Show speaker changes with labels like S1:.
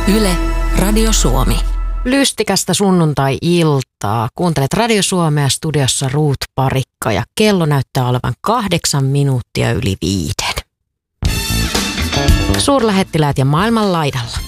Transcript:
S1: Yle, Radio Suomi.
S2: Lystikästä sunnuntai-iltaa. Kuuntelet Radio Suomea, studiossa Ruut Parikka ja kello näyttää olevan 8 minuuttia yli 5. Suurlähettiläät ja maailman laidalla.